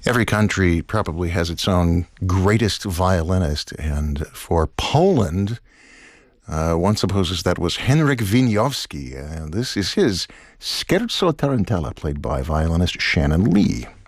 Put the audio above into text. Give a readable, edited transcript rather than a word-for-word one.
Every country probably has its own greatest violinist, and for Poland, one supposes that was Henryk Wieniawski. This is his Scherzo Tarantella, played by violinist Shannon Lee.